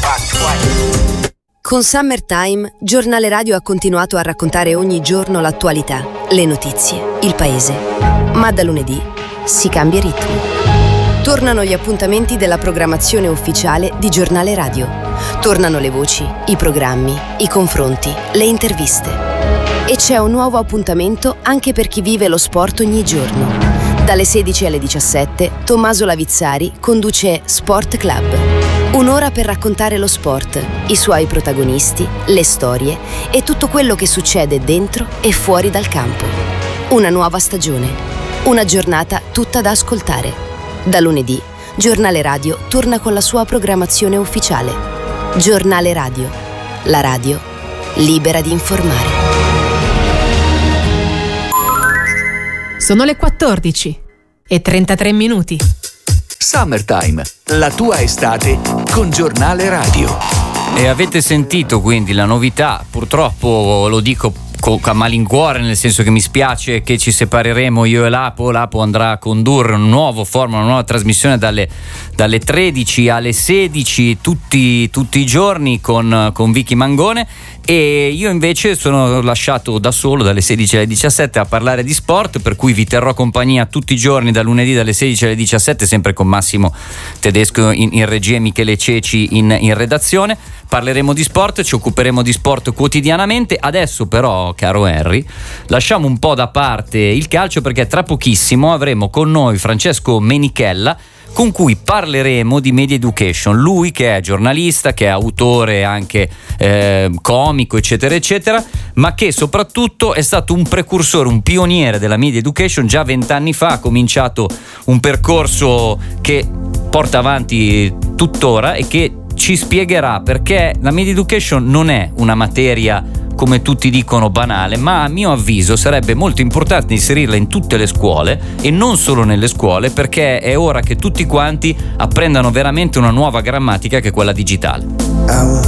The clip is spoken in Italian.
Con Summertime, Giornale Radio ha continuato a raccontare ogni giorno l'attualità, le notizie, il paese. Ma da lunedì si cambia ritmo. Tornano gli appuntamenti della programmazione ufficiale di Giornale Radio. Tornano le voci, i programmi, i confronti, le interviste. E c'è un nuovo appuntamento anche per chi vive lo sport ogni giorno. Dalle 16 alle 17, Tommaso Lavizzari conduce Sport Club. Un'ora per raccontare lo sport, i suoi protagonisti, le storie e tutto quello che succede dentro e fuori dal campo. Una nuova stagione, una giornata tutta da ascoltare. Da lunedì, Giornale Radio torna con la sua programmazione ufficiale. Giornale Radio, la radio libera di informare. Sono le 14:33. Summertime, la tua estate con Giornale Radio. E avete sentito quindi la novità, purtroppo lo dico a malincuore, nel senso che mi spiace che ci separeremo io e Lapo. Lapo andrà a condurre un nuovo format, una nuova trasmissione dalle 13 alle 16 tutti i giorni con Vicky Mangone, e io invece sono lasciato da solo dalle 16 alle 17 a parlare di sport, per cui vi terrò compagnia tutti i giorni da lunedì dalle 16 alle 17, sempre con Massimo Tedesco in regia e Michele Ceci in redazione. Parleremo di sport, ci occuperemo di sport quotidianamente. Adesso però, caro Henry, lasciamo un po' da parte il calcio, perché tra pochissimo avremo con noi Francesco Menichella, con cui parleremo di media education. Lui che è giornalista, che è autore anche comico, eccetera eccetera, ma che soprattutto è stato un precursore, un pioniere della media education. Già 20 anni fa ha cominciato un percorso che porta avanti tuttora e che ci spiegherà perché la media education non è una materia, come tutti dicono, banale, ma a mio avviso sarebbe molto importante inserirla in tutte le scuole e non solo nelle scuole, perché è ora che tutti quanti apprendano veramente una nuova grammatica, che è quella digitale.